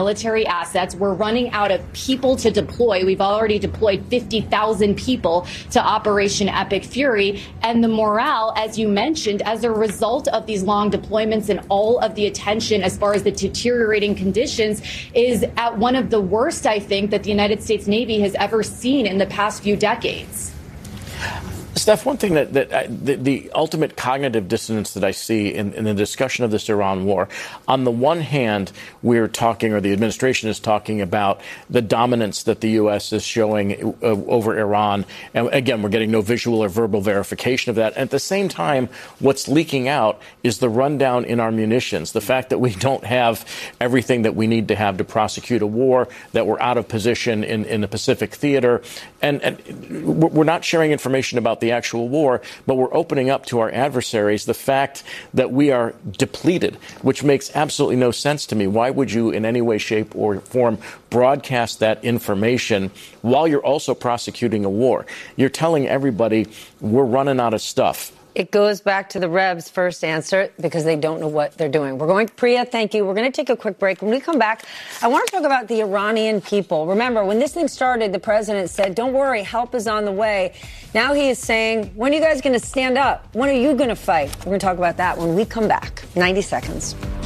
military assets. We're running out of people to deploy. We've already deployed 50,000 people to Operation Epic Fury. And the morale, as you mentioned, as a result of these long deployments and all of the attention as far as the deteriorating conditions, is at one of the worst, I think, that the United States Navy has ever seen in the past few decades. Steph, one thing that the ultimate cognitive dissonance that I see in the discussion of this Iran war, on the one hand, we're talking, or the administration is talking about the dominance that the U.S. is showing over Iran. And again, we're getting no visual or verbal verification of that. And at the same time, what's leaking out is the rundown in our munitions, the fact that we don't have everything that we need to have to prosecute a war, that we're out of position in the Pacific theater. And we're not sharing information about the actual war, but we're opening up to our adversaries the fact that we are depleted, which makes absolutely no sense to me. Why would you in any way, shape, or form broadcast that information while you're also prosecuting a war? You're telling everybody we're running out of stuff. It goes back to the Rebs' first answer because they don't know what they're doing. We're going, Priya, thank you. We're going to take a quick break. When we come back, I want to talk about the Iranian people. Remember, when this thing started, the president said, don't worry, help is on the way. Now he is saying, when are you guys going to stand up? When are you going to fight? We're going to talk about that when we come back. 90 seconds.